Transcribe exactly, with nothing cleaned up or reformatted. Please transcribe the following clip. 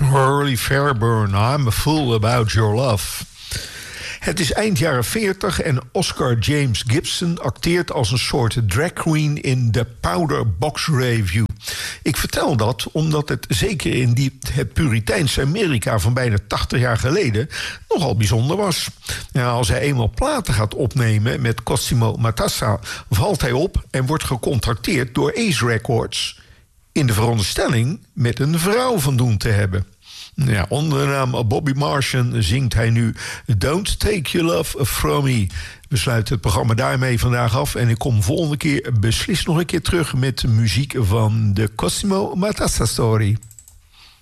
Hurley Fairburn, I'm a fool about your love. Het is eind jaren veertig en Oscar James Gibson acteert als een soort drag queen in The Powder Box Revue. Ik vertel dat omdat het zeker in die, het Puriteinse Amerika van bijna tachtig jaar geleden nogal bijzonder was. Ja, als hij eenmaal platen gaat opnemen met Cosimo Matassa, valt hij op en wordt gecontracteerd door Ace Records in de veronderstelling met een vrouw van doen te hebben. Ja, onder de naam Bobby Martian zingt hij nu Don't Take Your Love From Me. We sluiten het programma daarmee vandaag af. En ik kom volgende keer beslist nog een keer terug met de muziek van de Cosimo Matassa Story.